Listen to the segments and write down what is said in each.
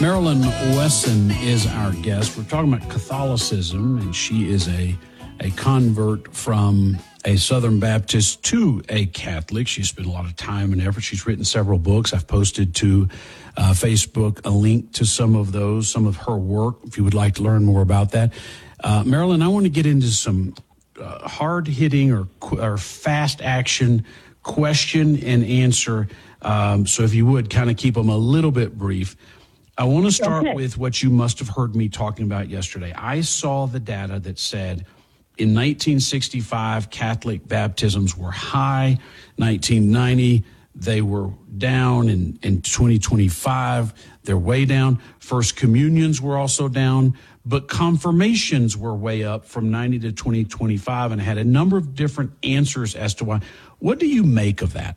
Marilyn Wesson is our guest. We're talking about Catholicism, and she is a convert from a Southern Baptist to a Catholic. She's spent a lot of time and effort. She's written several books. I've posted to Facebook a link to some of her work, if you would like to learn more about that. Marilyn, I want to get into some hard-hitting or fast-action question and answer. So if you would kind of keep them a little bit brief. I want to start with what you must have heard me talking about yesterday. I saw the data that said in 1965, Catholic baptisms were high. 1990, they were down. In 2025, they're way down. First communions were also down. But confirmations were way up from 90 to 2025, and had a number of different answers as to why. What do you make of that?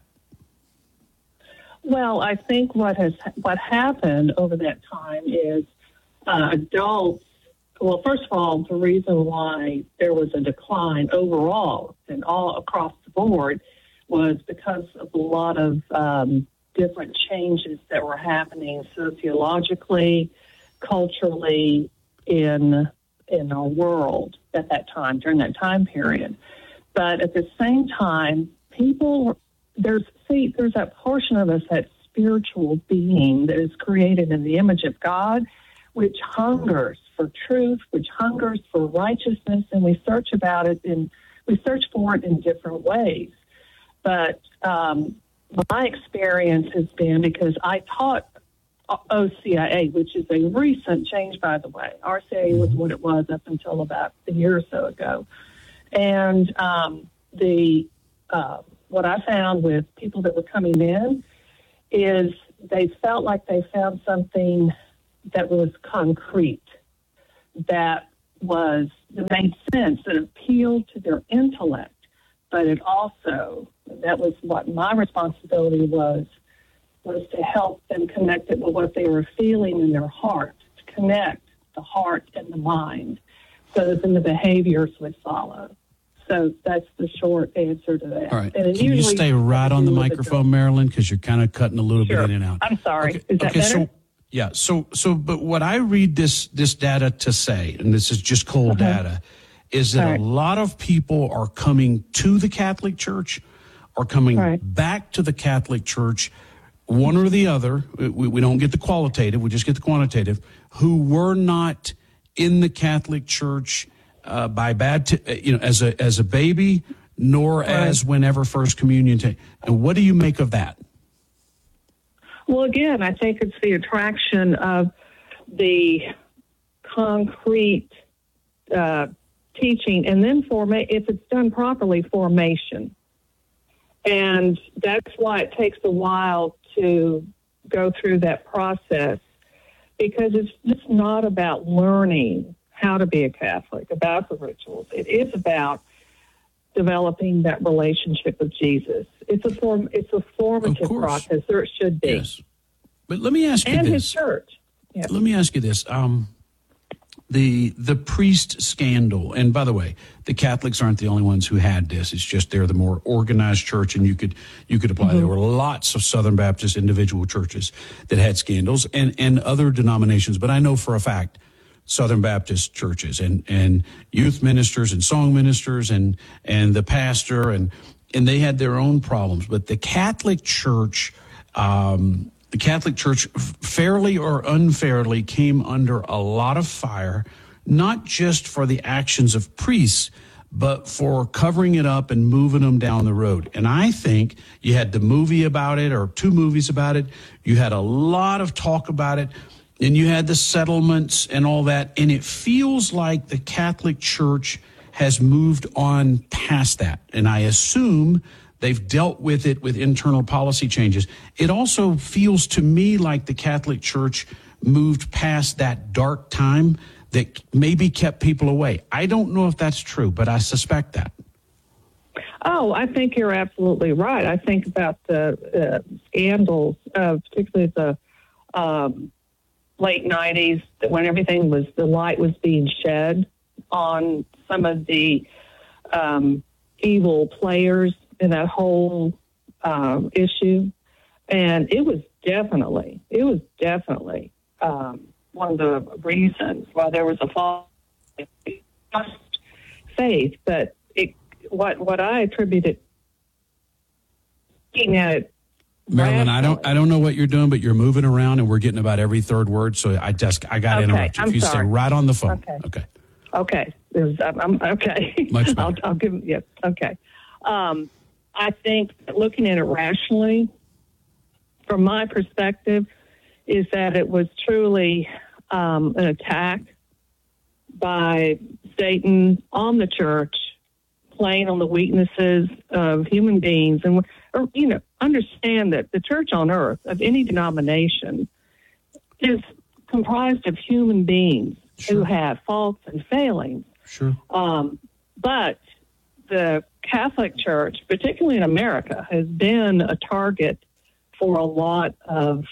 Well, I think what happened over that time is adults. Well, first of all, the reason why there was a decline overall and all across the board was because of a lot of different changes that were happening sociologically, culturally in our world at that time, during that time period. But at the same time, there's that portion of us, that spiritual being that is created in the image of God, which hungers for truth, which hungers for righteousness, and we search for it in different ways. But my experience has been, because I taught OCIA, which is a recent change, by the way. RCIA was what it was up until about a year or so ago. And what I found with people that were coming in is they felt like they found something that was concrete, that made sense, that appealed to their intellect, but it also, that was what my responsibility was to help them connect it with what they were feeling in their heart, to connect the heart and the mind, so that then the behaviors would follow. So that's the short answer to that. All right. Can you stay right on the microphone, Marilyn, because you're kind of cutting a little bit in and out. I'm sorry. Okay. Is that better? But what I read this data to say, and this is just cold data, is that a lot of people are coming to the Catholic Church, or coming back to the Catholic Church, one or the other. We don't get the qualitative, we just get the quantitative, who were not in the Catholic Church as a baby, nor as whenever First Communion. And what do you make of that? Well, again, I think it's the attraction of the concrete teaching, and then if it's done properly, formation. And that's why it takes a while to go through that process, because it's just not about learning how to be a Catholic, about the rituals. It is about developing that relationship with Jesus. It's a formative process, or it should be. Yes. But let me ask you this. And his church. Yeah. Let me ask you this. The priest scandal, and by the way, the Catholics aren't the only ones who had this. It's just they're the more organized church, and you could apply. There were lots of Southern Baptist individual churches that had scandals, and other denominations. But I know for a fact Southern Baptist churches and youth ministers and song ministers and the pastor and they had their own problems. But the Catholic Church, fairly or unfairly, came under a lot of fire, not just for the actions of priests, but for covering it up and moving them down the road. And I think you had the movie about it, or two movies about it. You had a lot of talk about it. And you had the settlements and all that, and it feels like the Catholic Church has moved on past that. And I assume they've dealt with it with internal policy changes. It also feels to me like the Catholic Church moved past that dark time that maybe kept people away. I don't know if that's true, but I suspect that. Oh, I think you're absolutely right. I think about the scandals, particularly the late 90s, when the light was being shed on some of the evil players in that whole issue. And it was definitely reasons why there was a fall in faith. But what I attributed, looking at it, Marilyn, I don't know what you're doing, but you're moving around and we're getting about every third word. So I got to interrupt you. If you stay right on the phone. Okay. Okay. I'm okay. Much better. I'll give. Yeah. Okay. I think looking at it rationally, from my perspective, is that it was truly an attack by Satan on the church, playing on the weaknesses of human beings, and understand that the church on earth of any denomination is comprised of human beings who have faults and failings. Sure. But the Catholic Church, particularly in America, has been a target for a lot of,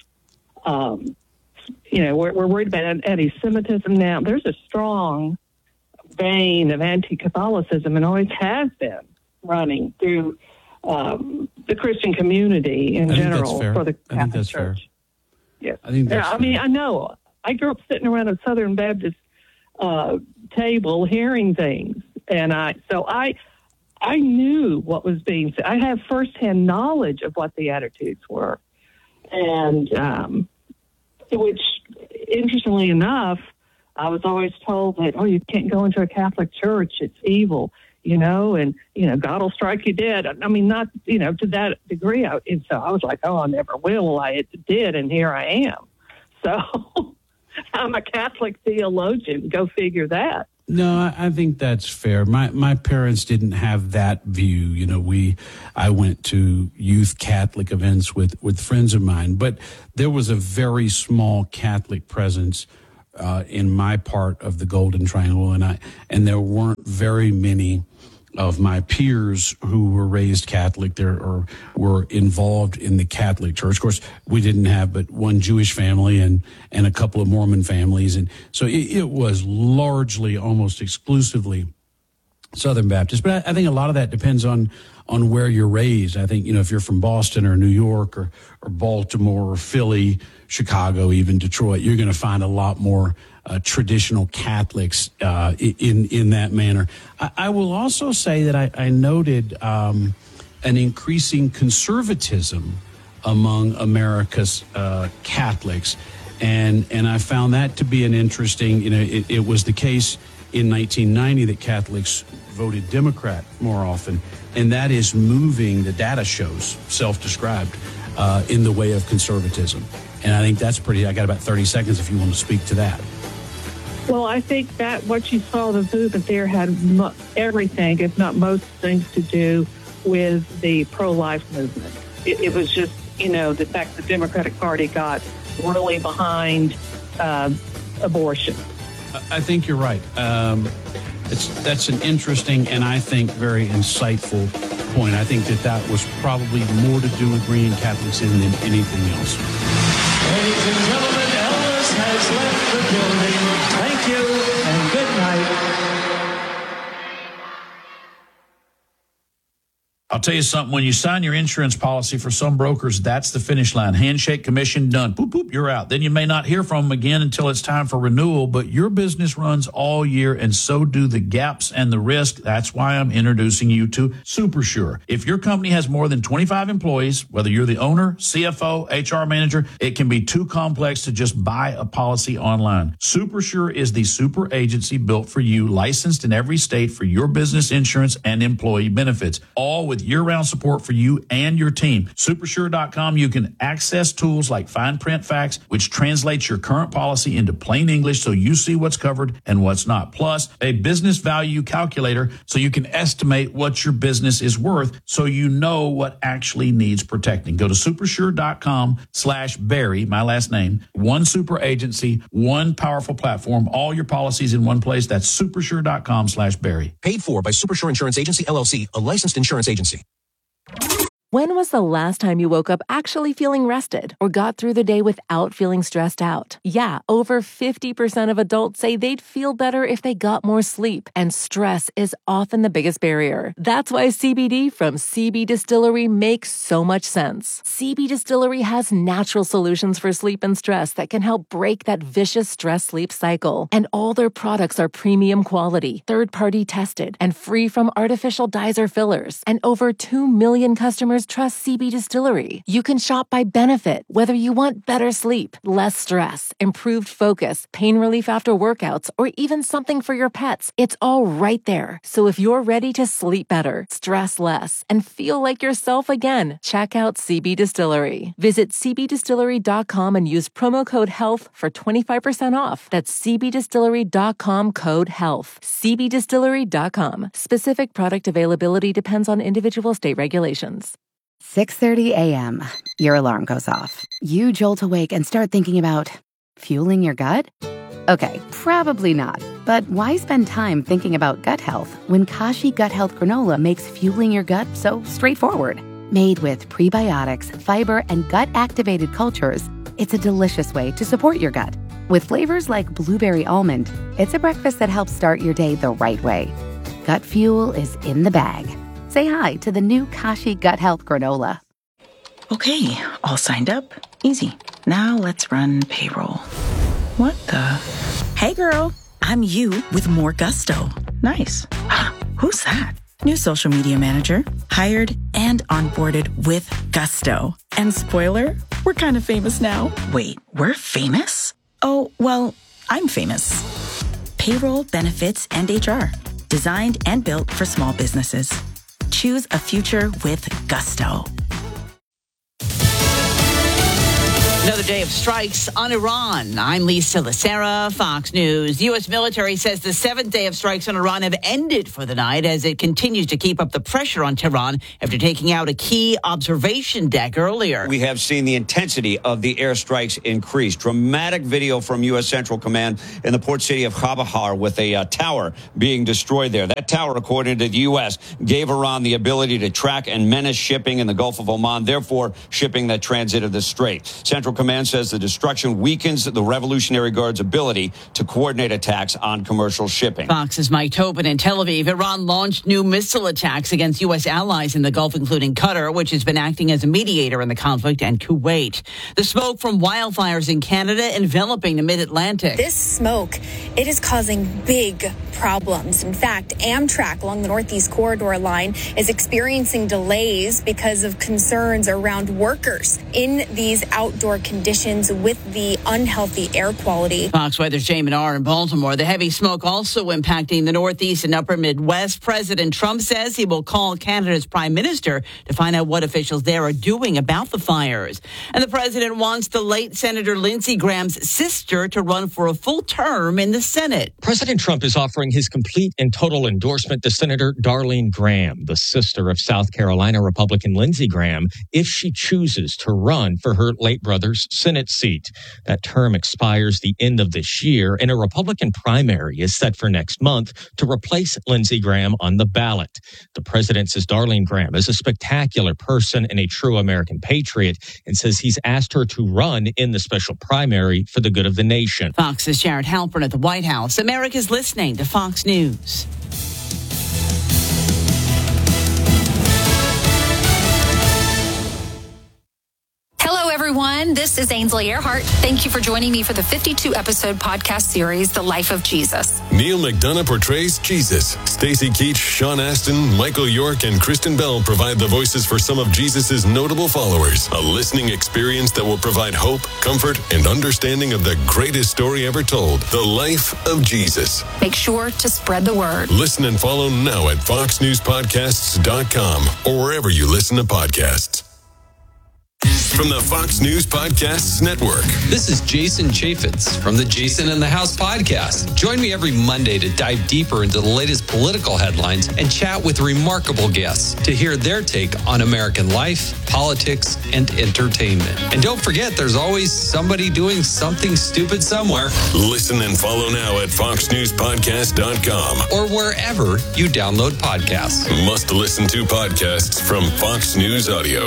we're worried about anti-Semitism now. There's a strong vein of anti-Catholicism and always has been running through the Christian community in general for the Catholic Church. Fair. Yes. I think that's fair. I know. I grew up sitting around a Southern Baptist table hearing things, and I knew what was being said. I have firsthand knowledge of what the attitudes were, and which, interestingly enough, I was always told that, you can't go into a Catholic church, it's evil, and God will strike you dead. I mean, not to that degree. And so I was like, I never will. I did, and here I am. So I'm a Catholic theologian. Go figure that. No, I think that's fair. My parents didn't have that view. I went to youth Catholic events with friends of mine, but there was a very small Catholic presence in my part of the Golden Triangle, and there weren't very many of my peers who were raised Catholic there or were involved in the Catholic Church. Of course, we didn't have but one Jewish family and a couple of Mormon families. And so it was largely, almost exclusively Southern Baptist. But I think a lot of that depends on where you're raised. I think, if you're from Boston or New York or Baltimore or Philly, Chicago, even Detroit, you're going to find a lot more traditional Catholics in that manner. I will also say that I noted an increasing conservatism among America's Catholics, and I found that to be an interesting. It was the case in 1990 that Catholics voted Democrat more often, and that is moving. The data shows, self-described, in the way of conservatism. And I think that's pretty. I got about 30 seconds if you want to speak to that. Well, I think that what you saw, the movement there had everything, if not most things, to do with the pro-life movement. It was just, the fact the Democratic Party got really behind abortion. I think you're right. That's an interesting and I think very insightful point. I think that was probably more to do with bringing Catholics in than anything else. Ladies and gentlemen, Elvis has left the building. Thank you and good night. I'll tell you something. When you sign your insurance policy, for some brokers, that's the finish line. Handshake, commission, done. Boop, boop, you're out. Then you may not hear from them again until it's time for renewal, but your business runs all year, and so do the gaps and the risk. That's why I'm introducing you to SuperSure. If your company has more than 25 employees, whether you're the owner, CFO, HR manager, it can be too complex to just buy a policy online. SuperSure is the super agency built for you, licensed in every state for your business insurance and employee benefits, all with year-round support for you and your team. Supersure.com, you can access tools like fine print facts, which translates your current policy into plain English so you see what's covered and what's not. Plus, a business value calculator so you can estimate what your business is worth so you know what actually needs protecting. Go to supersure.com/Barry, my last name. One super agency, one powerful platform, all your policies in one place. That's supersure.com/Barry. Paid for by Supersure Insurance Agency, LLC, a licensed insurance agency. When was the last time you woke up actually feeling rested or got through the day without feeling stressed out? Yeah, over 50% of adults say they'd feel better if they got more sleep, and stress is often the biggest barrier. That's why CBD from CB Distillery makes so much sense. CB Distillery has natural solutions for sleep and stress that can help break that vicious stress-sleep cycle. And all their products are premium quality, third-party tested, and free from artificial dyes or fillers. And over 2 million customers trust CB Distillery. You can shop by benefit, whether you want better sleep, less stress, improved focus, pain relief after workouts, or even something for your pets. It's all right there. So if you're ready to sleep better, stress less, and feel like yourself again, check out CB Distillery. Visit cbdistillery.com and use promo code HEALTH for 25% off. That's cbdistillery.com, code HEALTH. cbdistillery.com. Specific product availability depends on individual state regulations. 6:30 a.m. Your alarm goes off. You jolt awake and start thinking about fueling your gut? Okay, probably not. But why spend time thinking about gut health when Kashi Gut Health Granola makes fueling your gut so straightforward? Made with prebiotics, fiber, and gut-activated cultures, it's a delicious way to support your gut. With flavors like blueberry almond, it's a breakfast that helps start your day the right way. Gut fuel is in the bag. Say hi to the new Kashi Gut Health Granola. Okay, all signed up. Easy. Now let's run payroll. What the? Hey girl, I'm you with more gusto. Nice. Who's that? New social media manager. Hired and onboarded with gusto. And spoiler, we're kind of famous now. Wait, we're famous? Oh, well, I'm famous. Payroll, benefits, and HR. Designed and built for small businesses. Choose a future with gusto. Another day of strikes on Iran. I'm Lisa Lacera, Fox News. The U.S. military says the seventh day of strikes on Iran have ended for the night as it continues to keep up the pressure on Tehran after taking out a key observation deck earlier. We have seen the intensity of the airstrikes increase. Dramatic video from U.S. Central Command in the port city of Khabahar with a tower being destroyed there. That tower, according to the U.S., gave Iran the ability to track and menace shipping in the Gulf of Oman, therefore shipping that transited the strait. Central Command says the destruction weakens the Revolutionary Guard's ability to coordinate attacks on commercial shipping. Fox's Mike Tobin in Tel Aviv. Iran launched new missile attacks against U.S. allies in the Gulf, including Qatar, which has been acting as a mediator in the conflict, and Kuwait. The smoke from wildfires in Canada enveloping the mid-Atlantic. This smoke, it is causing big problems. In fact, Amtrak along the Northeast Corridor line is experiencing delays because of concerns around workers in these outdoor conditions with the unhealthy air quality. Fox Weather's Jay Menard in Baltimore. The heavy smoke also impacting the Northeast and upper Midwest. President Trump says he will call Canada's prime minister to find out what officials there are doing about the fires. And the president wants the late Senator Lindsey Graham's sister to run for a full term in the Senate. President Trump is offering his complete and total endorsement to Senator Darlene Graham, the sister of South Carolina Republican Lindsey Graham, if she chooses to run for her late brother's Senate seat. That term expires the end of this year, and a Republican primary is set for next month to replace Lindsey Graham on the ballot. The president says Darlene Graham is a spectacular person and a true American patriot, and says he's asked her to run in the special primary for the good of the nation. Fox's Jared Halpern at the White House. America's listening to Fox News. Hello, everyone. This is Ainsley Earhart. Thank you for joining me for the 52-episode podcast series, The Life of Jesus. Neil McDonough portrays Jesus. Stacey Keach, Sean Astin, Michael York, and Kristen Bell provide the voices for some of Jesus' notable followers. A listening experience that will provide hope, comfort, and understanding of the greatest story ever told, The Life of Jesus. Make sure to spread the word. Listen and follow now at foxnewspodcasts.com or wherever you listen to podcasts. from the Fox News Podcasts Network. This is Jason Chaffetz from the Jason in the House podcast. Join me every Monday to dive deeper into the latest political headlines and chat with remarkable guests to hear their take on American life, politics, and entertainment. And don't forget, there's always somebody doing something stupid somewhere. Listen and follow now at foxnewspodcast.com or wherever you download podcasts. Must listen to podcasts from Fox News Audio.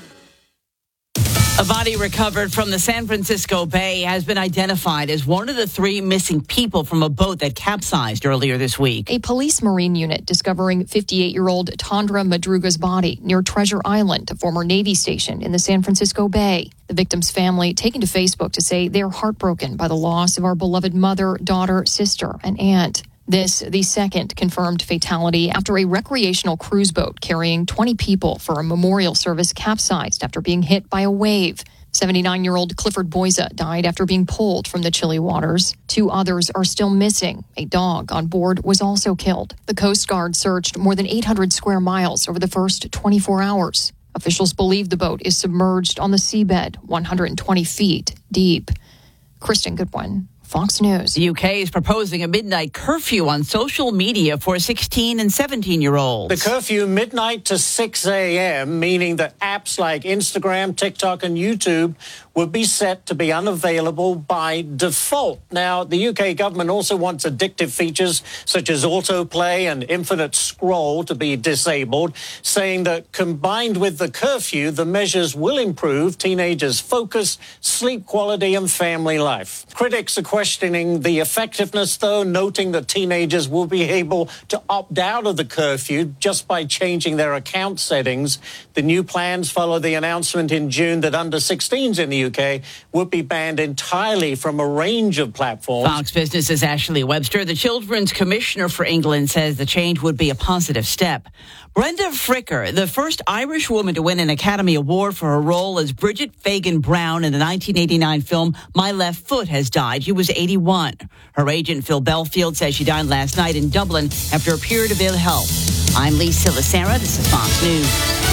A body recovered from the San Francisco Bay has been identified as one of the 3 missing people from a boat that capsized earlier this week. A police marine unit discovering 58-year-old Tandra Madruga's body near Treasure Island, a former Navy station in the San Francisco Bay. The victim's family taking to Facebook to say they're heartbroken by the loss of our beloved mother, daughter, sister, and aunt. This, the second confirmed fatality after a recreational cruise boat carrying 20 people for a memorial service capsized after being hit by a wave. 79-year-old Clifford Boyza died after being pulled from the chilly waters. 2 others are still missing. A dog on board was also killed. The Coast Guard searched more than 800 square miles over the first 24 hours. Officials believe the boat is submerged on the seabed, 120 feet deep. Kristen Goodwin, Fox News. The UK is proposing a midnight curfew on social media for 16 and 17-year-olds. The curfew midnight to 6 a.m., meaning that apps like Instagram, TikTok, and YouTube would be set to be unavailable by default. Now, the UK government also wants addictive features such as autoplay and infinite scroll to be disabled, saying that combined with the curfew, the measures will improve teenagers' focus, sleep quality, and family life. Critics are questioning the effectiveness, though, noting that teenagers will be able to opt out of the curfew just by changing their account settings. The new plans follow the announcement in June that under 16s in the UK would be banned entirely from a range of platforms. Fox Business's Ashley Webster, the Children's Commissioner for England, says the change would be a positive step. Brenda Fricker, the first Irish woman to win an Academy Award for her role as Bridget Fagan Brown in the 1989 film My Left Foot, has died. She was 81. Her agent, Phil Belfield, says she died last night in Dublin after a period of ill health. I'm Lee Silasera. This is Fox News.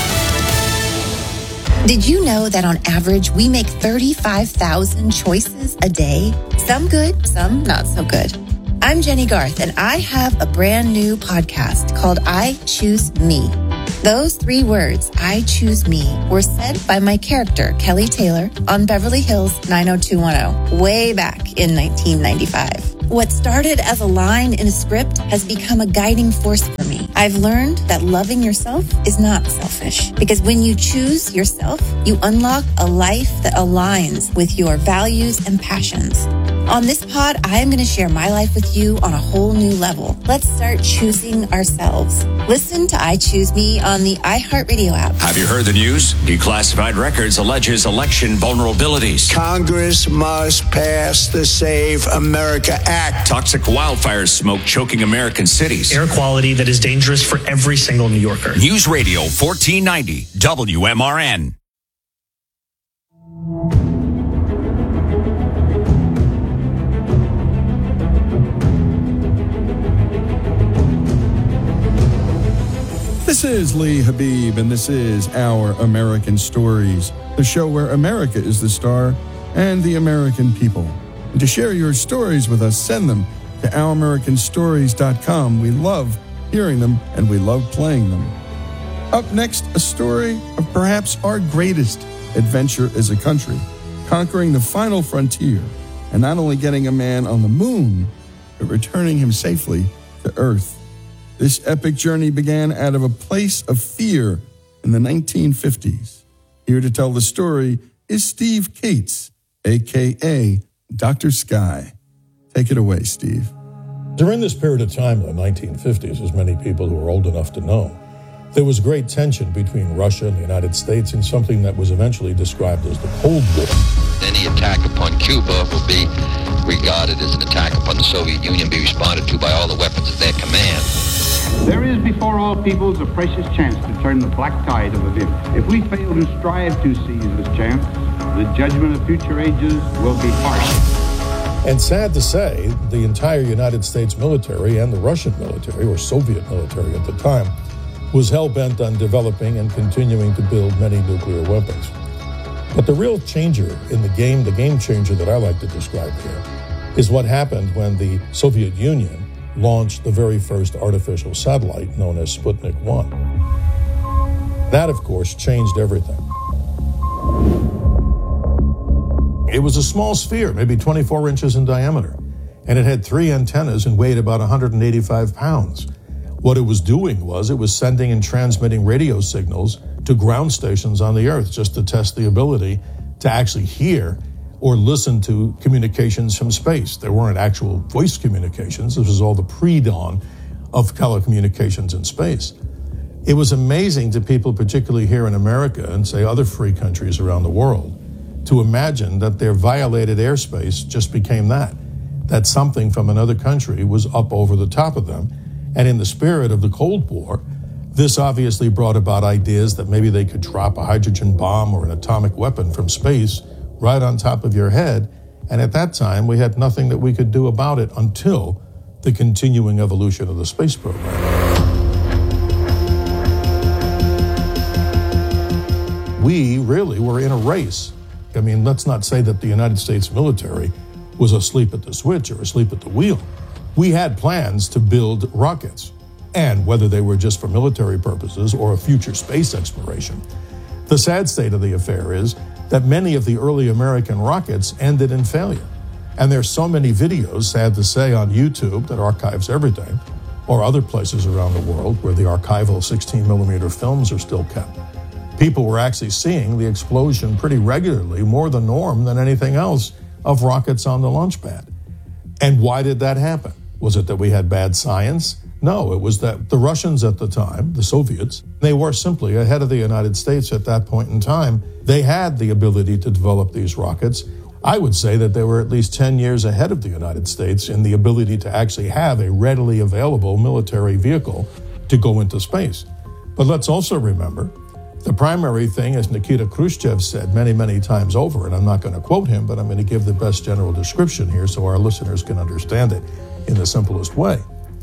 Did you know that on average, we make 35,000 choices a day? Some good, some not so good. I'm Jenny Garth, and I have a brand new podcast called I Choose Me. Those 3 words, I choose me, were said by my character, Kelly Taylor, on Beverly Hills 90210, way back in 1995. What started as a line in a script has become a guiding force for me. I've learned that loving yourself is not selfish, because when you choose yourself, you unlock a life that aligns with your values and passions. On this pod, I am going to share my life with you on a whole new level. Let's start choosing ourselves. Listen to I Choose Me on the iHeartRadio app. Have you heard the news? Declassified Records alleges election vulnerabilities. Congress must pass the Save America Act. Toxic wildfires smoke choking American cities. Air quality that is dangerous for every single New Yorker. News Radio 1490 WMRN. This is Lee Habib, and this is Our American Stories, the show where America is the star and the American people. And to share your stories with us, send them to ouramericanstories.com. We love hearing them, and we love playing them. Up next, a story of perhaps our greatest adventure as a country, conquering the final frontier, and not only getting a man on the moon, but returning him safely to Earth. This epic journey began out of a place of fear in the 1950s. Here to tell the story is Steve Cates, a.k.a. Dr. Sky. Take it away, Steve. During this period of time, the 1950s, as many people who are old enough to know, there was great tension between Russia and the United States in something that was eventually described as the Cold War. Any attack upon Cuba will be regarded as an attack upon the Soviet Union, be responded to by all the weapons at their command. There is before all peoples a precious chance to turn the black tide of events. If we fail to strive to seize this chance, the judgment of future ages will be harsh. And sad to say, the entire United States military and the Russian military, or Soviet military at the time, was hell-bent on developing and continuing to build many nuclear weapons. But the real changer in the game changer that I like to describe here, is what happened when the Soviet Union launched the very first artificial satellite known as Sputnik 1. That, of course, changed everything. It was a small sphere, maybe 24 inches in diameter, and it had 3 antennas and weighed about 185 pounds. What it was doing was it was sending and transmitting radio signals to ground stations on the Earth just to test the ability to actually hear or listen to communications from space. There weren't actual voice communications. This was all the pre-dawn of telecommunications in space. It was amazing to people, particularly here in America and, say, other free countries around the world, to imagine that their violated airspace just became that something from another country was up over the top of them. And in the spirit of the Cold War, this obviously brought about ideas that maybe they could drop a hydrogen bomb or an atomic weapon from space right on top of your head. And at that time, we had nothing that we could do about it until the continuing evolution of the space program. We really were in a race. I mean, let's not say that the United States military was asleep at the switch or asleep at the wheel. We had plans to build rockets, and whether they were just for military purposes or a future space exploration. The sad state of the affair is that many of the early American rockets ended in failure. And there's so many videos, sad to say, on YouTube that archives everything, or other places around the world where the archival 16mm films are still kept. People were actually seeing the explosion pretty regularly, more the norm than anything else, of rockets on the launch pad. And why did that happen? Was it that we had bad science? No, it was that the Russians at the time, the Soviets, they were simply ahead of the United States at that point in time. They had the ability to develop these rockets. I would say that they were at least 10 years ahead of the United States in the ability to actually have a readily available military vehicle to go into space. But let's also remember, the primary thing, as Nikita Khrushchev said many, many times over, and I'm not going to quote him, but I'm going to give the best general description here so our listeners can understand it in the simplest way.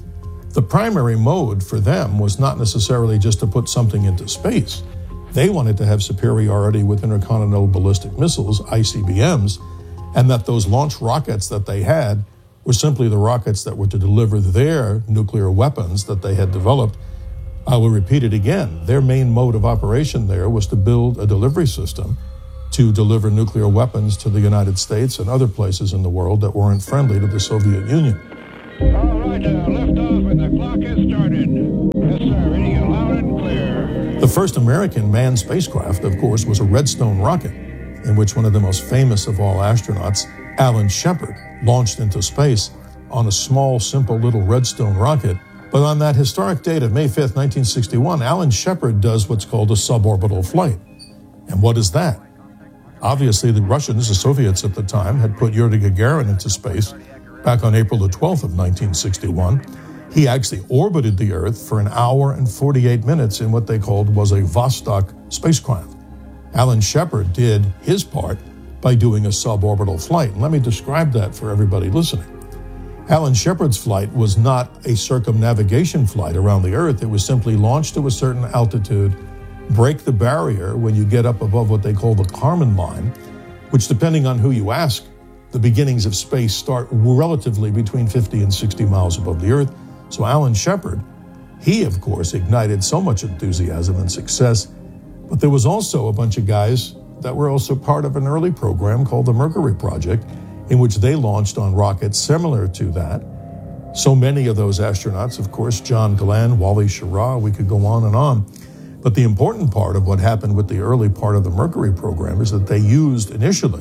The primary mode for them was not necessarily just to put something into space. They wanted to have superiority with intercontinental ballistic missiles, ICBMs, and that those launch rockets that they had were simply the rockets that were to deliver their nuclear weapons that they had developed. I will repeat it again. Their main mode of operation there was to build a delivery system to deliver nuclear weapons to the United States and other places in the world that weren't friendly to the Soviet Union. All right, lift off and the clock has started. Yes, sir, reading it loud and clear. The first American manned spacecraft, of course, was a Redstone rocket, in which one of the most famous of all astronauts, Alan Shepard, launched into space on a small, simple little Redstone rocket. But on that historic date of May 5th, 1961, Alan Shepard does what's called a suborbital flight. And what is that? Obviously, the Russians, the Soviets at the time, had put Yuri Gagarin into space back on April the 12th of 1961. He actually orbited the Earth for 1 hour and 48 minutes in what they called was a Vostok spacecraft. Alan Shepard did his part by doing a suborbital flight. And let me describe that for everybody listening. Alan Shepard's flight was not a circumnavigation flight around the Earth. It was simply launch to a certain altitude, break the barrier when you get up above what they call the Kármán line, which, depending on who you ask, the beginnings of space start relatively between 50 and 60 miles above the Earth. So Alan Shepard, he, of course, ignited so much enthusiasm and success. But there was also a bunch of guys that were also part of an early program called the Mercury Project, in which they launched on rockets similar to that. So many of those astronauts, of course, John Glenn, Wally Schirra, we could go on and on. But the important part of what happened with the early part of the Mercury program is that they used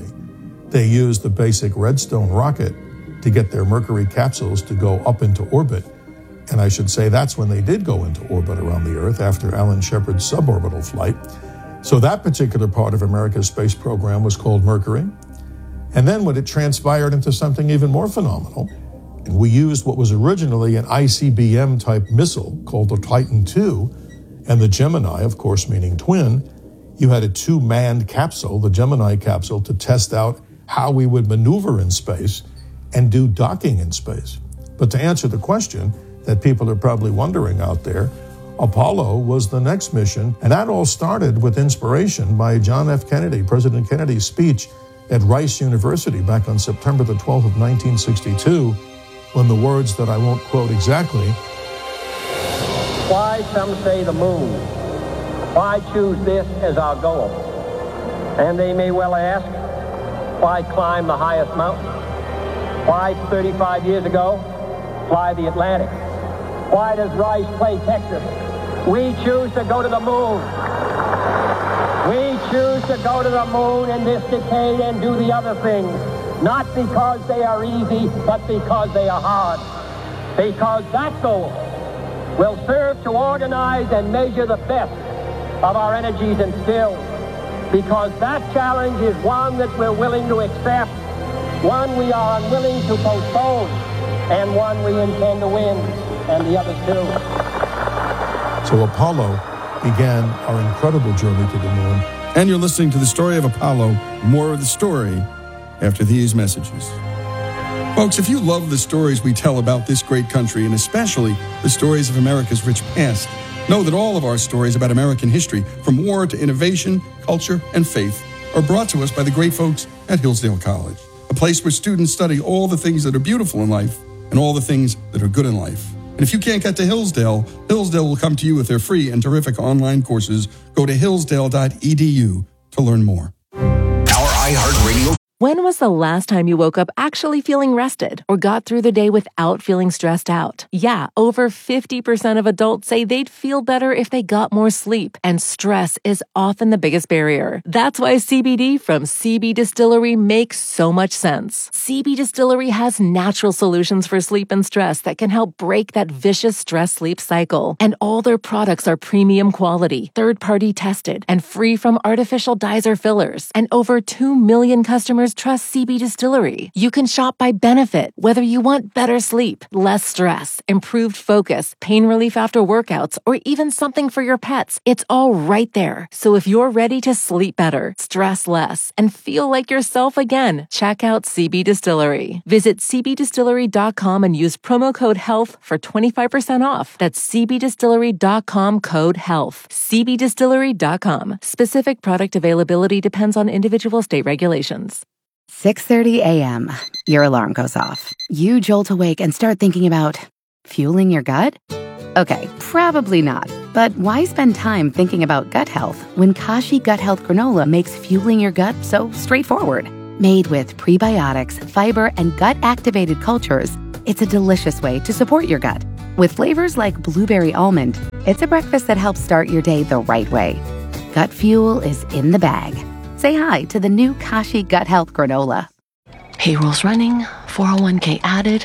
the basic Redstone rocket to get their Mercury capsules to go up into orbit. And I should say that's when they did go into orbit around the Earth after Alan Shepard's suborbital flight. So that particular part of America's space program was called Mercury. And then when it transpired into something even more phenomenal, and we used what was originally an ICBM-type missile called the Titan II, and the Gemini, of course, meaning twin, you had a 2-manned capsule, the Gemini capsule, to test out how we would maneuver in space and do docking in space. But to answer the question that people are probably wondering out there, Apollo was the next mission, and that all started with inspiration by John F. Kennedy, President Kennedy's speech at Rice University back on September the 12th of 1962, when the words that I won't quote exactly. Why, some say, the moon? Why choose this as our goal? And they may well ask, why climb the highest mountain? Why, 35 years ago, fly the Atlantic? Why does Rice play Texas? We choose to go to the moon. We choose to go to the moon in this decade and do the other things, not because they are easy, but because they are hard. Because that goal will serve to organize and measure the best of our energies and skills. Because that challenge is one that we're willing to accept, one we are unwilling to postpone, and one we intend to win, and the others too. So Apollo began our incredible journey to the moon. And you're listening to the story of Apollo. More of the story after these messages. Folks, if you love the stories we tell about this great country, and especially the stories of America's rich past, know that all of our stories about American history, from war to innovation, culture, and faith, are brought to us by the great folks at Hillsdale College, a place where students study all the things that are beautiful in life and all the things that are good in life. And if you can't get to Hillsdale, Hillsdale will come to you with their free and terrific online courses. Go to hillsdale.edu to learn more. Our iHeartRadio. When was the last time you woke up actually feeling rested or got through the day without feeling stressed out? Yeah, over 50% of adults say they'd feel better if they got more sleep, and stress is often the biggest barrier. That's why CBD from CB Distillery makes so much sense. CB Distillery has natural solutions for sleep and stress that can help break that vicious stress-sleep cycle. And all their products are premium quality, third-party tested, and free from artificial dyes or fillers. And over 2 million customers trust CB Distillery. You can shop by benefit, whether you want better sleep, less stress, improved focus, pain relief after workouts, or even something for your pets. It's all right there. So if you're ready to sleep better, stress less, and feel like yourself again, check out CB Distillery. Visit cbdistillery.com and use promo code HEALTH for 25% off. That's cbdistillery.com, code HEALTH. cbdistillery.com. Specific product availability depends on individual state regulations. 6:30 a.m. Your alarm goes off. You jolt awake and start thinking about fueling your gut? Okay, probably not. But why spend time thinking about gut health when Kashi Gut Health Granola makes fueling your gut so straightforward? Made with prebiotics, fiber, and gut-activated cultures, it's a delicious way to support your gut. With flavors like blueberry almond, it's a breakfast that helps start your day the right way. Gut fuel is in the bag. Say hi to the new Kashi Gut Health Granola. Payroll's running, 401k added.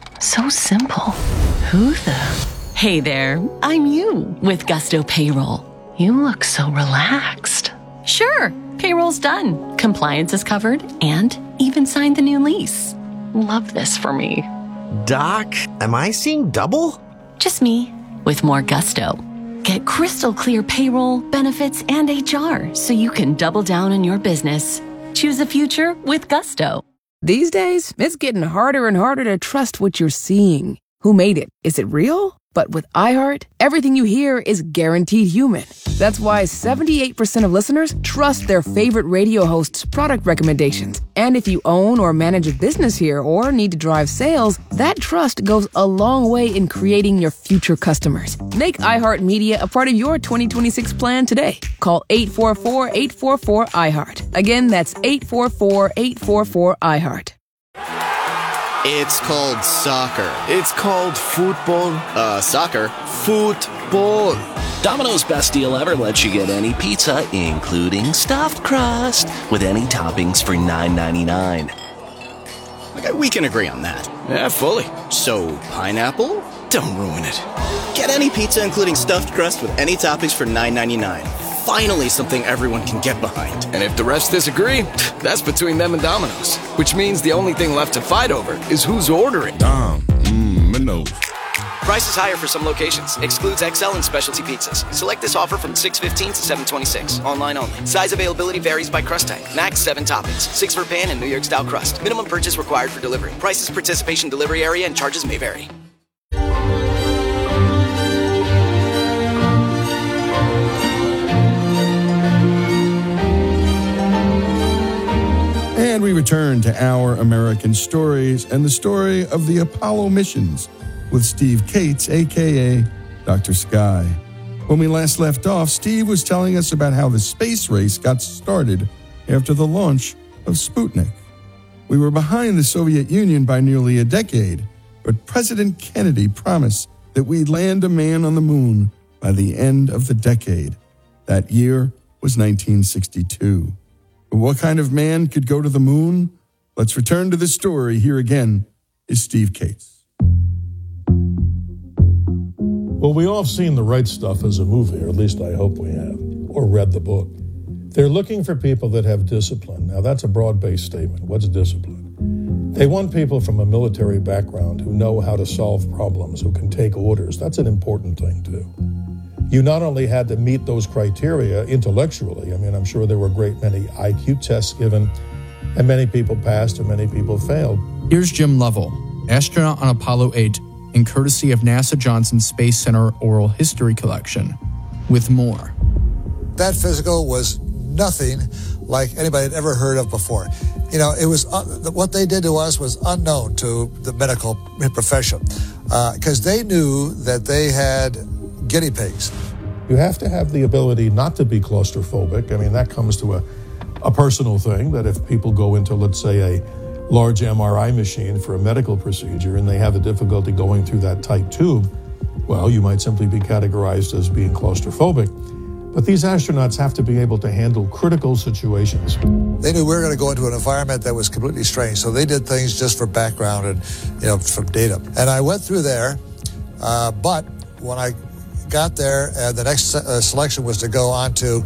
So simple. Who the? Hey there, I'm you with Gusto Payroll. You look so relaxed. Sure, payroll's done. Compliance is covered and even signed the new lease. Love this for me. Doc, am I seeing double? Just me with more gusto. Get crystal clear payroll, benefits, and HR so you can double down on your business. Choose the future with Gusto. These days, it's getting harder and harder to trust what you're seeing. Who made it? Is it real? But with iHeart, everything you hear is guaranteed human. That's why 78% of listeners trust their favorite radio hosts' product recommendations. And if you own or manage a business here or need to drive sales, that trust goes a long way in creating your future customers. Make iHeartMedia a part of your 2026 plan today. Call 844-844-iHeart. Again, that's 844-844-iHeart. It's called soccer. It's called football. Soccer. Football. Domino's best deal ever lets you get any pizza, including stuffed crust, with any toppings for $9.99. Okay, we can agree on that. Yeah, fully. So, pineapple? Don't ruin it. Get any pizza, including stuffed crust, with any toppings for $9.99. Finally, something everyone can get behind. And if the rest disagree, that's between them and Domino's. Which means the only thing left to fight over is who's ordering. Domino's. Price is higher for some locations. Excludes XL and specialty pizzas. Select this offer from 6/15 to 7/26. Online only. Size availability varies by crust type. Max 7 toppings. 6 for pan and New York style crust. Minimum purchase required for delivery. Prices, participation, delivery area, and charges may vary. And we return to Our American Stories and the story of the Apollo missions with Steve Kates, a.k.a. Dr. Sky. When we last left off, Steve was telling us about how the space race got started after the launch of Sputnik. We were behind the Soviet Union by nearly a decade, but President Kennedy promised that we'd land a man on the moon by the end of the decade. That year was 1962. But what kind of man could go to the moon? Let's return to the story. Here again is Steve Kates. Well, we all have seen The Right Stuff as a movie, or at least I hope we have, or read the book. They're looking for people that have discipline. Now, that's a broad-based statement. What's discipline? They want people from a military background who know how to solve problems, who can take orders. That's an important thing, too. You not only had to meet those criteria intellectually, I mean, I'm sure there were a great many IQ tests given, and many people passed and many people failed. Here's Jim Lovell, astronaut on Apollo 8, and courtesy of NASA Johnson Space Center Oral History Collection, with more. That physical was nothing like anybody had ever heard of before. You know, it was what they did to us was unknown to the medical profession because they knew that they had guinea pigs. You have to have the ability not to be claustrophobic. I mean, that comes to a personal thing, that if people go into, let's say, a large MRI machine for a medical procedure and they have a difficulty going through that tight tube, well, you might simply be categorized as being claustrophobic. But these astronauts have to be able to handle critical situations. They knew we were going to go into an environment that was completely strange, so they did things just for background and, you know, from data. And I went through there, but when I got there, the next selection was to go on to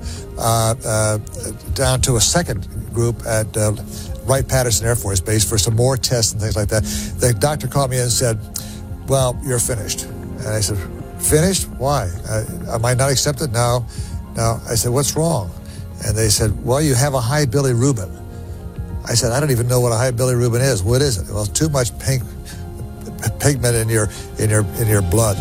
down to a second group at Wright-Patterson Air Force Base for some more tests and things like that. The doctor called me in and said, "Well, you're finished." And I said, "Finished? Why? Am I not accepted?" No. I said, "What's wrong?" And they said, "Well, you have a high bilirubin." I said, "I don't even know what a high bilirubin is. What is it?" "Well, too much pigment in your blood."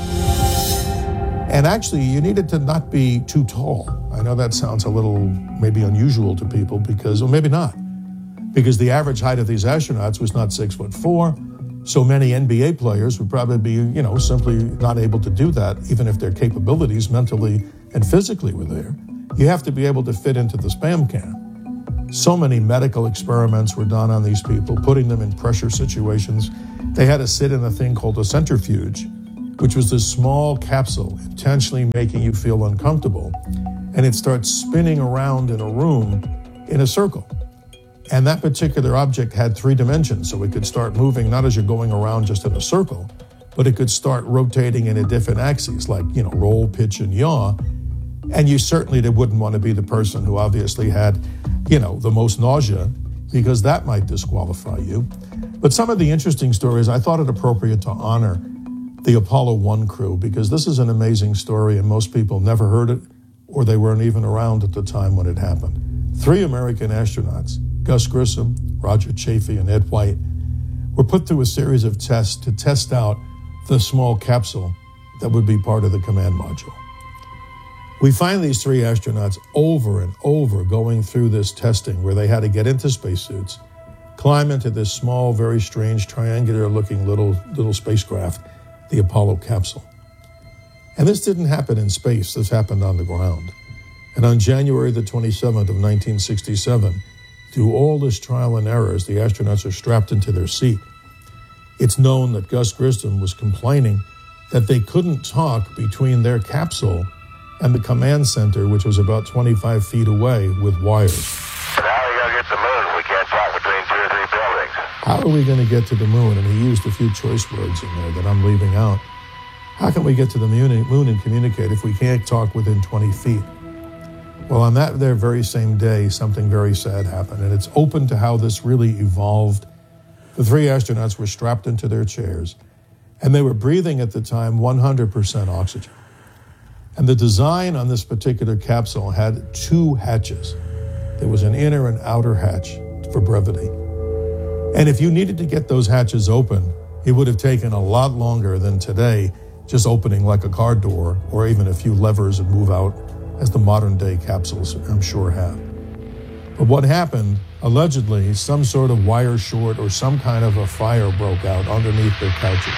And actually, you needed to not be too tall. I know that sounds a little maybe unusual to people because, or maybe not, because the average height of these astronauts was not 6'4". So many NBA players would probably be, you know, simply not able to do that, even if their capabilities mentally and physically were there. You have to be able to fit into the spam can. So many medical experiments were done on these people, putting them in pressure situations. They had to sit in a thing called a centrifuge, which was this small capsule intentionally making you feel uncomfortable. And it starts spinning around in a room in a circle. And that particular object had 3 dimensions, so it could start moving not as you're going around just in a circle, but it could start rotating in a different axes, like, you know, roll, pitch, and yaw. And you certainly wouldn't want to be the person who obviously had, you know, the most nausea, because that might disqualify you. But some of the interesting stories, I thought it appropriate to honor the Apollo 1 crew, because this is an amazing story and most people never heard it, or they weren't even around at the time when it happened. 3 American astronauts, Gus Grissom, Roger Chaffee, and Ed White, were put through a series of tests to test out the small capsule that would be part of the command module. We find these 3 astronauts over and over going through this testing where they had to get into spacesuits, climb into this small, very strange, triangular-looking little spacecraft, the Apollo capsule. And this didn't happen in space. This happened on the ground. And on January the 27th of 1967, through all this trial and errors, the astronauts are strapped into their seat. It's known that Gus Grissom was complaining that they couldn't talk between their capsule and the command center, which was about 25 feet away, with wires. How are we going to get to the moon? We can't talk between 2 or 3 buildings. How are we going to get to the moon? And he used a few choice words in there that I'm leaving out. How can we get to the moon and communicate if we can't talk within 20 feet? Well, on that very same day, something very sad happened, and it's open to how this really evolved. The 3 astronauts were strapped into their chairs, and they were breathing at the time 100% oxygen. And the design on this particular capsule had 2 hatches. There was an inner and outer hatch for brevity. And if you needed to get those hatches open, it would have taken a lot longer than today, just opening like a car door or even a few levers and move out, as the modern day capsules, I'm sure, have. But what happened, allegedly, some sort of wire short or some kind of a fire broke out underneath their couches.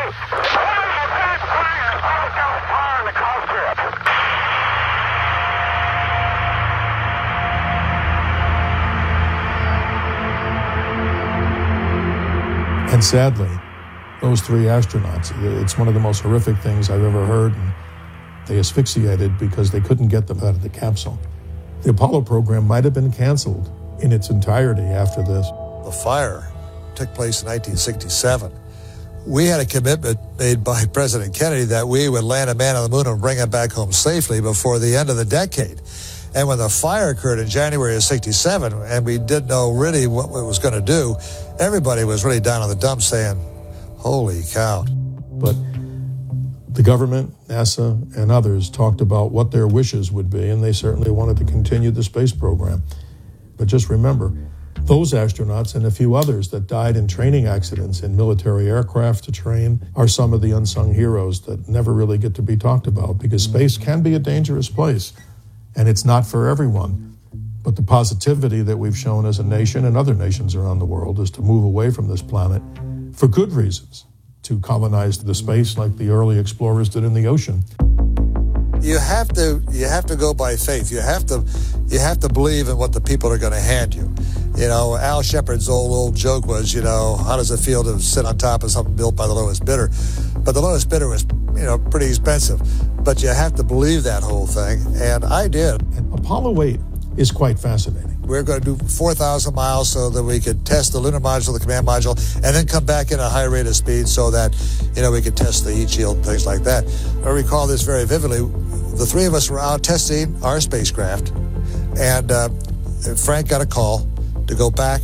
And sadly, those 3 astronauts, it's one of the most horrific things I've ever heard. And they asphyxiated because they couldn't get them out of the capsule. The Apollo program might have been canceled in its entirety after this. The fire took place in 1967. We had a commitment made by President Kennedy that we would land a man on the moon and bring him back home safely before the end of the decade. And when the fire occurred in January of 67, and we didn't know really what it was going to do, everybody was really down in the dumps saying, holy cow. But the government, NASA, and others talked about what their wishes would be, and they certainly wanted to continue the space program. But just remember, those astronauts and a few others that died in training accidents in military aircraft to train are some of the unsung heroes that never really get to be talked about, because space can be a dangerous place, and it's not for everyone. But the positivity that we've shown as a nation and other nations around the world is to move away from this planet for good reasons, to colonize the space like the early explorers did in the ocean. You have to go by faith. You have to believe in what the people are going to hand you. You know, Al Shepard's old joke was, you know, how does it feel to sit on top of something built by the lowest bidder? But the lowest bidder was, you know, pretty expensive. But you have to believe that whole thing, and I did. And Apollo 8 is quite fascinating. We're going to do 4,000 miles so that we could test the lunar module, the command module, and then come back in at a high rate of speed so that, you know, we could test the heat shield and things like that. I recall this very vividly. The 3 of us were out testing our spacecraft, and Frank got a call to go back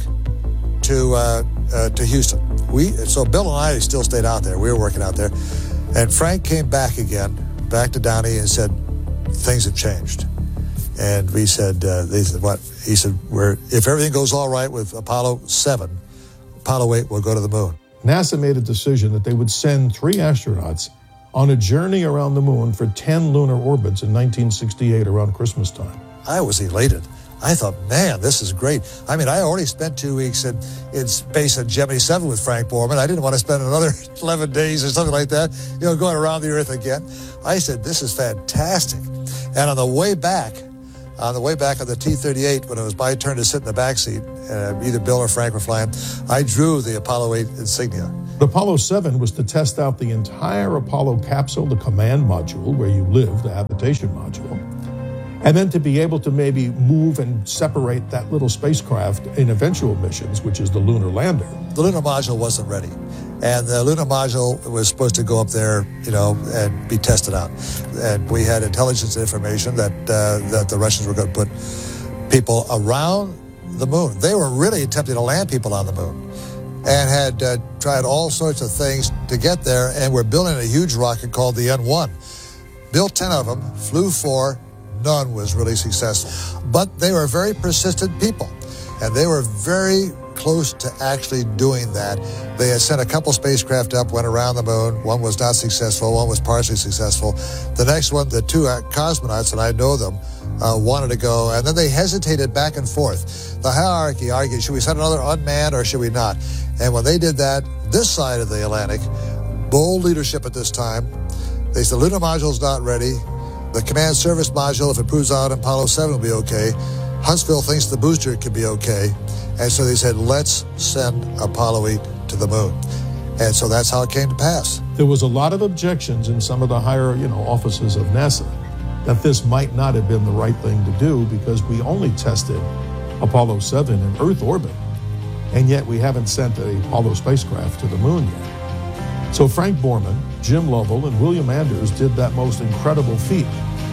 to Houston. So Bill and I still stayed out there. We were working out there. And Frank came back again, back to Downey, and said, things have changed. And we said, they said, what? He said, if everything goes all right with Apollo 7, Apollo 8 will go to the moon. NASA made a decision that they would send 3 astronauts on a journey around the moon for 10 lunar orbits in 1968 around Christmas time. I was elated. I thought, man, this is great. I mean, I already spent 2 weeks in space at Gemini 7 with Frank Borman. I didn't want to spend another 11 days or something like that, you know, going around the Earth again. I said, this is fantastic. And on the way back on the T-38, when it was my turn to sit in the back seat, either Bill or Frank were flying, I drew the Apollo 8 insignia. Apollo 7 was to test out the entire Apollo capsule, the command module where you live, the habitation module, and then to be able to maybe move and separate that little spacecraft in eventual missions, which is the lunar lander. The lunar module wasn't ready. And the lunar module was supposed to go up there, you know, and be tested out. And we had intelligence information that the Russians were going to put people around the moon. They were really attempting to land people on the moon and had tried all sorts of things to get there, and were building a huge rocket called the N-1. Built 10 of them, flew 4, none was really successful. But they were very persistent people, and they were very close to actually doing that. They had sent a couple spacecraft up, went around the moon. One was not successful, one was partially successful. The next one, the 2 cosmonauts, and I know them, wanted to go, and then they hesitated back and forth. The hierarchy argued, should we send another unmanned or should we not? And when they did that, this side of the Atlantic, bold leadership at this time, they said the lunar module's not ready. The command service module, if it proves out in Apollo 7, will be okay. Huntsville thinks the booster could be okay. And so they said, let's send Apollo 8 to the moon. And so that's how it came to pass. There was a lot of objections in some of the higher, offices of NASA that this might not have been the right thing to do, because we only tested Apollo 7 in Earth orbit, and yet we haven't sent an Apollo spacecraft to the moon yet. So Frank Borman, Jim Lovell, and William Anders did that most incredible feat.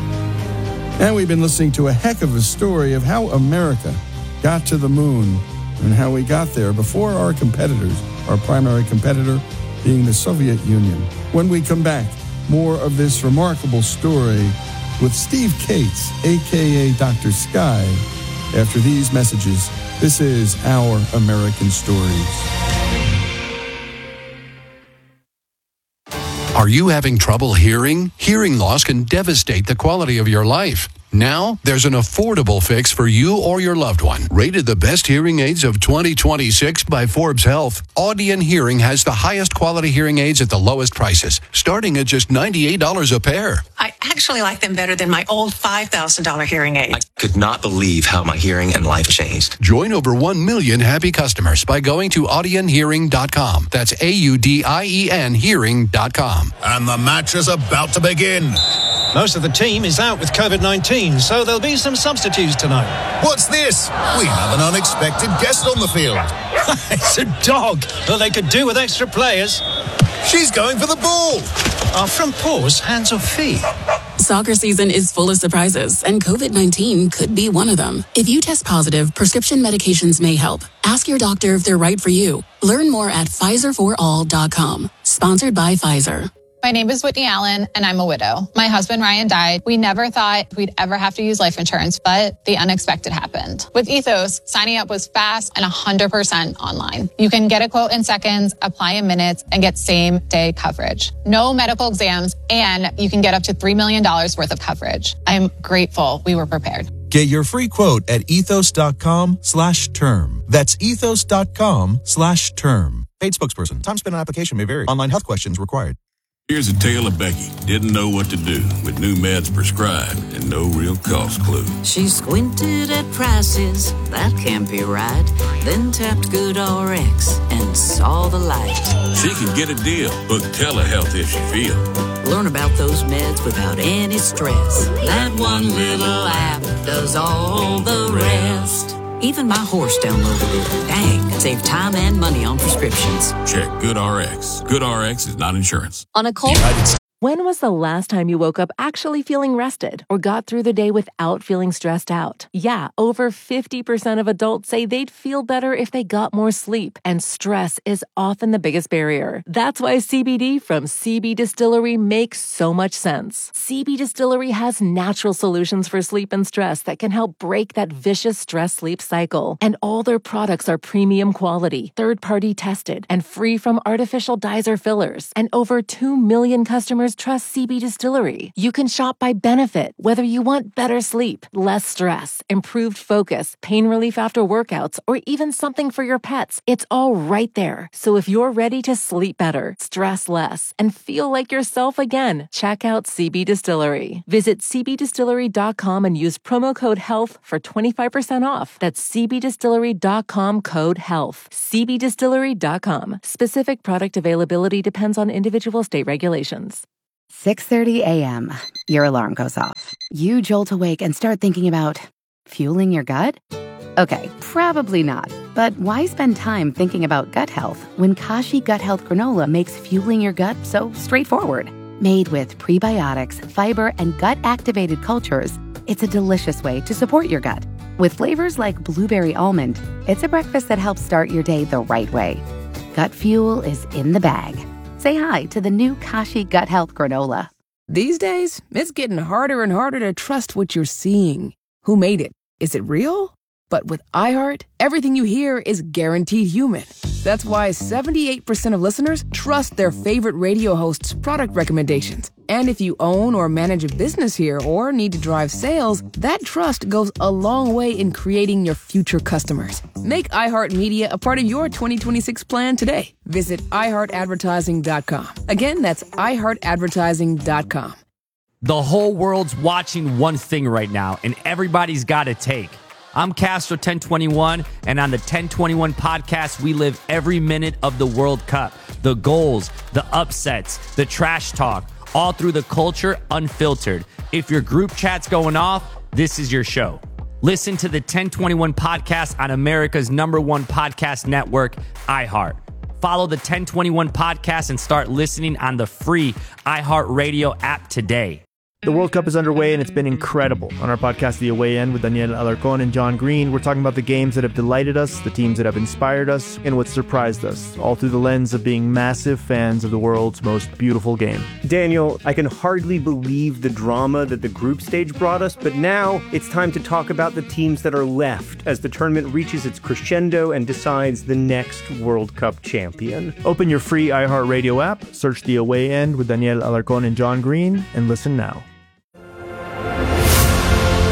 And we've been listening to a heck of a story of how America got to the moon and how we got there before our competitors, our primary competitor being the Soviet Union. When we come back, more of this remarkable story with Steve Cates, a.k.a. Dr. Sky. After these messages, this is Our American Stories. Are you having trouble hearing? Hearing loss can devastate the quality of your life. Now, there's an affordable fix for you or your loved one. Rated the best hearing aids of 2026 by Forbes Health, Audion Hearing has the highest quality hearing aids at the lowest prices, starting at just $98 a pair. I actually like them better than my old $5,000 hearing aid. I could not believe how my hearing and life changed. Join over 1 million happy customers by going to audionhearing.com. That's AUDIEN hearing.com. And the match is about to begin. Most of the team is out with COVID-19, so there'll be some substitutes tonight. What's this? We have an unexpected guest on the field. It's a dog. Well, they could do with extra players. She's going for the ball. Our front paws, hands or feet? Soccer season is full of surprises, and COVID-19 could be one of them. If you test positive, prescription medications may help. Ask your doctor if they're right for you. Learn more at PfizerForAll.com. Sponsored by Pfizer. My name is Whitney Allen, and I'm a widow. My husband, Ryan, died. We never thought we'd ever have to use life insurance, but the unexpected happened. With Ethos, signing up was fast and 100% online. You can get a quote in seconds, apply in minutes, and get same-day coverage. No medical exams, and you can get up to $3 million worth of coverage. I'm grateful we were prepared. Get your free quote at ethos.com/term. That's ethos.com/term. Paid spokesperson. Time spent on application may vary. Online health questions required. Here's a tale of Becky. Didn't know what to do with new meds prescribed and no real cost clue. She squinted at prices, that can't be right. Then tapped GoodRx and saw the light. She can get a deal. Book telehealth if she feel. Learn about those meds without any stress. That one little app does all the rest. Even my horse downloaded it. Dang, save time and money on prescriptions. Check GoodRx. GoodRx is not insurance. On a cold... When was the last time you woke up actually feeling rested or got through the day without feeling stressed out? Yeah, over 50% of adults say they'd feel better if they got more sleep, and stress is often the biggest barrier. That's why CBD from CB Distillery makes so much sense. CB Distillery has natural solutions for sleep and stress that can help break that vicious stress-sleep cycle. And all their products are premium quality, third-party tested, and free from artificial dyes or fillers. And over 2 million customers trust CB Distillery. You can shop by benefit, whether you want better sleep, less stress, improved focus, pain relief after workouts, or even something for your pets. It's all right there. So if you're ready to sleep better, stress less, and feel like yourself again, check out CB Distillery. Visit cbdistillery.com and use promo code HEALTH for 25% off. That's cbdistillery.com code HEALTH. cbdistillery.com. Specific product availability depends on individual state regulations. 6:30 a.m. Your alarm goes off. You jolt awake and start thinking about fueling your gut? Okay, probably not. But why spend time thinking about gut health when Kashi Gut Health Granola makes fueling your gut so straightforward? Made with prebiotics, fiber, and gut-activated cultures, it's a delicious way to support your gut. With flavors like blueberry almond, it's a breakfast that helps start your day the right way. Gut fuel is in the bag. Say hi to the new Kashi Gut Health Granola. These days, it's getting harder and harder to trust what you're seeing. Who made it? Is it real? But with iHeart, everything you hear is guaranteed human. That's why 78% of listeners trust their favorite radio host's product recommendations. And if you own or manage a business here or need to drive sales, that trust goes a long way in creating your future customers. Make iHeartMedia a part of your 2026 plan today. Visit iHeartAdvertising.com. Again, that's iHeartAdvertising.com. The whole world's watching one thing right now, and everybody's got a take. I'm Castro 1021, and on the 1021 podcast, we live every minute of the World Cup. The goals, the upsets, the trash talk, all through the culture, unfiltered. If your group chat's going off, this is your show. Listen to the 1021 podcast on America's #1 podcast network, iHeart. Follow the 1021 podcast and start listening on the free iHeartRadio app today. The World Cup is underway, and it's been incredible. On our podcast, The Away End, with Daniel Alarcón and John Green, we're talking about the games that have delighted us, the teams that have inspired us, and what surprised us, all through the lens of being massive fans of the world's most beautiful game. Daniel, I can hardly believe the drama that the group stage brought us, but now it's time to talk about the teams that are left as the tournament reaches its crescendo and decides the next World Cup champion. Open your free iHeartRadio app, search The Away End with Daniel Alarcón and John Green, and listen now.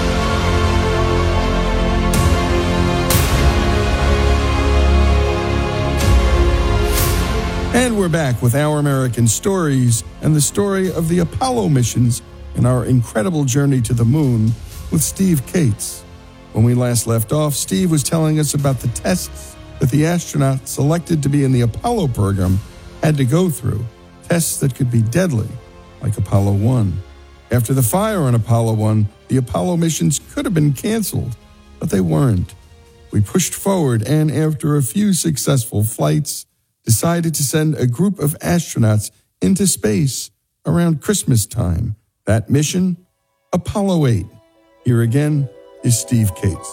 And we're back with Our American Stories and the story of the Apollo missions and our incredible journey to the moon with Steve Kates. When we last left off, Steve was telling us about the tests that the astronauts selected to be in the Apollo program had to go through, tests that could be deadly, like Apollo 1. After the fire on Apollo 1, the Apollo missions could have been canceled, but they weren't. We pushed forward and, after a few successful flights, decided to send a group of astronauts into space around Christmas time. That mission, Apollo 8. Here again is Steve Kates.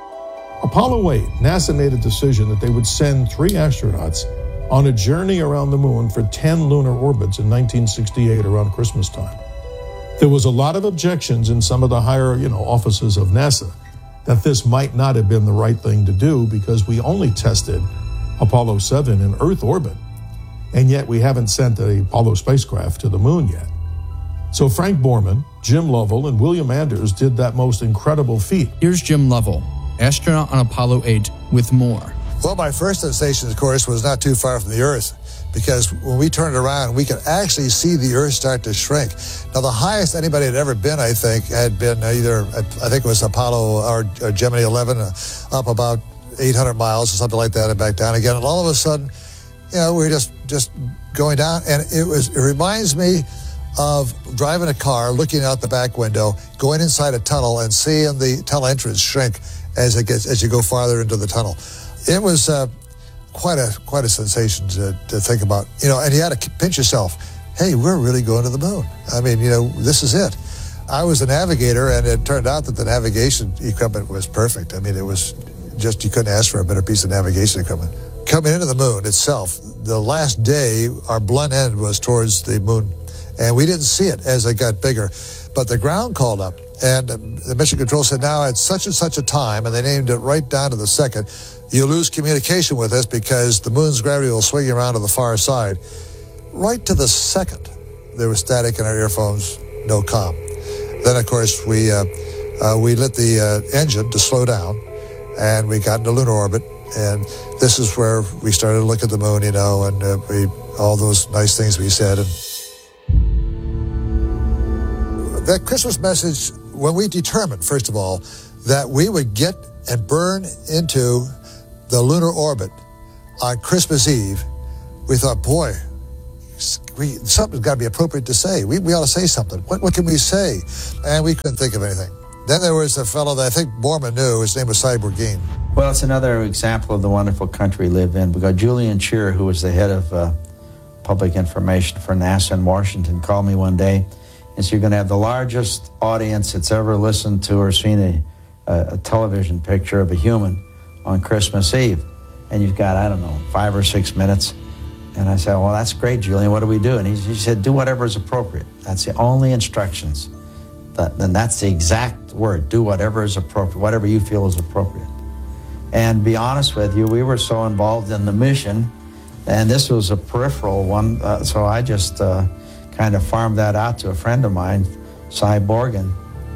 Apollo 8, NASA made a decision that they would send 3 astronauts on a journey around the moon for 10 lunar orbits in 1968 around Christmas time. There was a lot of objections in some of the higher, offices of NASA that this might not have been the right thing to do because we only tested Apollo 7 in Earth orbit, and yet we haven't sent the Apollo spacecraft to the moon yet. So Frank Borman, Jim Lovell, and William Anders did that most incredible feat. Here's Jim Lovell, astronaut on Apollo 8, with more. Well, my first sensation, of course, was not too far from the Earth, because when we turned around, we could actually see the Earth start to shrink. Now, the highest anybody had ever been, I think, had been either, I think it was Apollo or Gemini 11, up about 800 miles or something like that, and back down again. And all of a sudden, we were just going down. And it reminds me of driving a car, looking out the back window, going inside a tunnel, and seeing the tunnel entrance shrink as you go farther into the tunnel. It was quite a sensation to think about, and you had to pinch yourself. Hey, we're really going to the moon. I mean, this is it. I was a navigator, and it turned out that the navigation equipment was perfect. I mean, it was just, you couldn't ask for a better piece of navigation equipment. Coming into the moon itself, the last day, our blunt end was towards the moon, and we didn't see it as it got bigger. But the ground called up, and the mission control said, now at such and such a time, and they named it right down to the second, you lose communication with us because the moon's gravity will swing you around to the far side. Right to the second, there was static in our earphones, no comm. Then, of course, we lit the engine to slow down, and we got into lunar orbit. And this is where we started to look at the moon, and all those nice things we said. And that Christmas message, when we determined, first of all, that we would get and burn into the lunar orbit on Christmas Eve, we thought, boy, something's got to be appropriate to say. We ought to say something. What can we say? And we couldn't think of anything. Then there was a fellow that I think Borman knew. His name was Cy Burgeen. Well, it's another example of the wonderful country we live in. We got Julian Cheer, who was the head of public information for NASA in Washington, called me one day and said, you're going to have the largest audience that's ever listened to or seen a television picture of a human on Christmas Eve. And you've got, 5 or 6 minutes. And I said, well, that's great, Julian. What do we do? And he said, do whatever is appropriate. That's the only instructions. Then that's the exact word. Do whatever is appropriate, whatever you feel is appropriate. And be honest with you, we were so involved in the mission, and this was a peripheral one, so I just kind of farmed that out to a friend of mine, Cy Borgeen,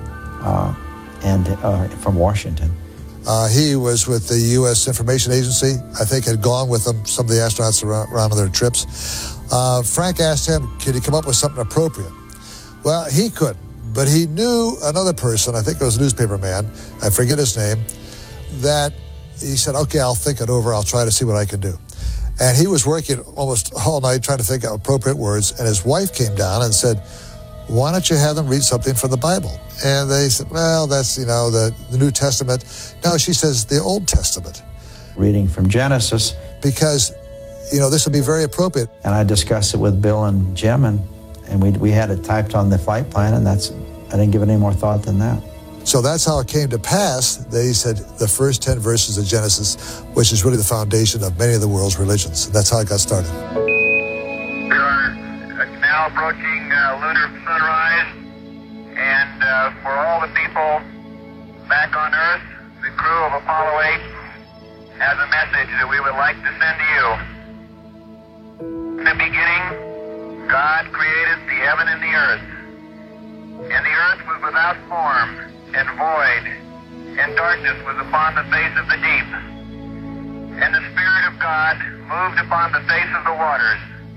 from Washington. He was with the U.S. Information Agency. I think had gone with them, some of the astronauts around on their trips. Frank asked him, could he come up with something appropriate? Well, he couldn't, but he knew another person, I think it was a newspaper man, I forget his name, that he said, okay, I'll think it over, I'll try to see what I can do. And he was working almost all night trying to think of appropriate words, and his wife came down and said, why don't you have them read something from the Bible? And they said, well, that's, the New Testament. No, she says, the Old Testament. Reading from Genesis. Because, this would be very appropriate. And I discussed it with Bill and Jim, and we had it typed on the flight plan, and I didn't give it any more thought than that. So that's how it came to pass. They said the first 10 verses of Genesis, which is really the foundation of many of the world's religions. That's how it got started. We are now approaching lunar sunrise, and for all the people back on Earth, the crew of Apollo 8 has a message that we would like to send to you. In the beginning, God created the heaven and the earth. And the earth was without form and void, and darkness was upon the face of the deep. And the Spirit of God moved upon the face of the waters.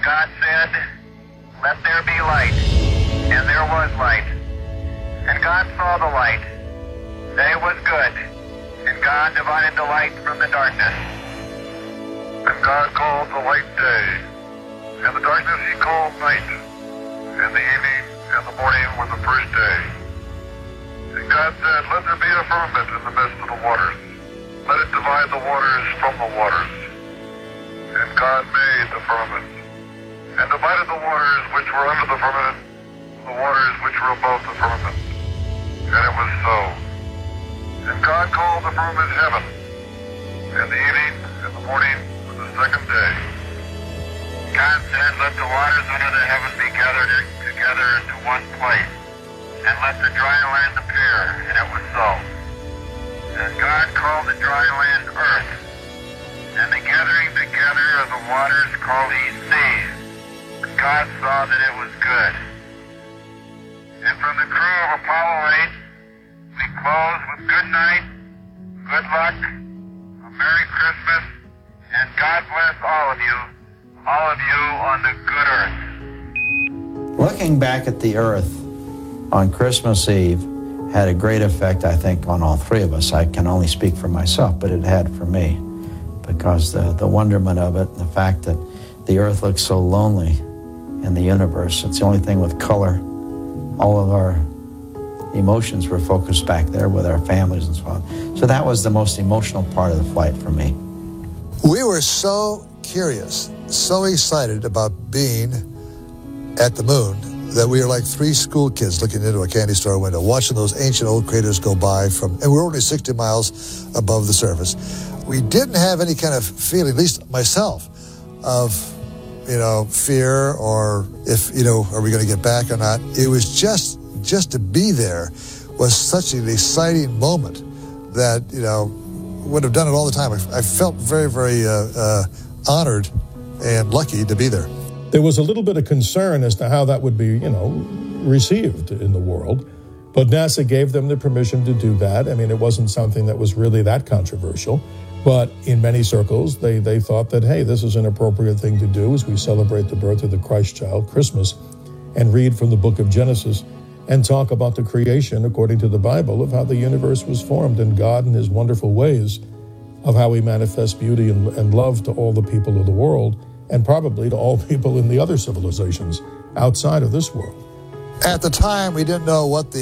God said, "Let there be light," and there was light. And God saw the light, that it was good, and God divided the light from the darkness. And God called the light day, and the darkness he called night, and the evening and the morning were the first day. And God said, "Let there be a firmament in the midst of the waters. Let it divide the waters from the waters." And God made the firmament, and divided the waters which were under the firmament, the waters which were above the firmament. And it was so. And God called the firmament heaven, and the evening and the morning were the second day. God said, "Let the waters under the heaven be gathered together into one place, and let the dry land appear," and it was so. And God called the dry land earth, and the gathering together of the waters called he seas. And God saw that it was good. And from the crew of Apollo 8, we close with good night, good luck, a Merry Christmas, and God bless all of you on the good earth. Looking back at the earth on Christmas Eve had a great effect, I think, on all three of us. I can only speak for myself, but it had for me, because the wonderment of it, the fact that the earth looks so lonely in the universe. It's the only thing with color. All of our emotions were focused back there with our families and so on. So that was the most emotional part of the flight for me. We were so curious, so excited about being at the moon that we were like three school kids looking into a candy store window, watching those ancient old craters go by and we're only 60 miles above the surface. We didn't have any kind of feeling, at least myself, of, fear or if, are we going to get back or not. It was just to be there was such an exciting moment that, would have done it all the time. I felt very, very honored and lucky to be there. There was a little bit of concern as to how that would be, received in the world. But NASA gave them the permission to do that. I mean, it wasn't something that was really that controversial. But in many circles, they thought that, hey, this is an appropriate thing to do as we celebrate the birth of the Christ child, Christmas, and read from the book of Genesis and talk about the creation, according to the Bible, of how the universe was formed and God and his wonderful ways of how he manifests beauty and love to all the people of the world and probably to all people in the other civilizations outside of this world. At the time, we didn't know what the